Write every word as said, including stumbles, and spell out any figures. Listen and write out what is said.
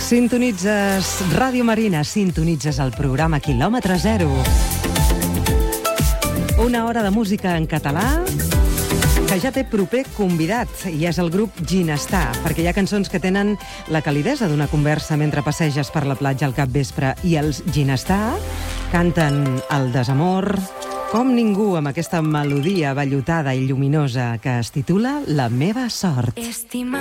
Sintonitzes Ràdio Marina, sintonitzes el programa Quilòmetre Zero. Una hora de música en català que ja té proper convidat, i és el grup Ginestar, perquè hi ha cançons que tenen la calidesa d'una conversa mentre passeges per la platja al capvespre, i els Ginestar canten el desamor com ningú amb aquesta melodia vellutada i lluminosa que es titula La meva sort. Estima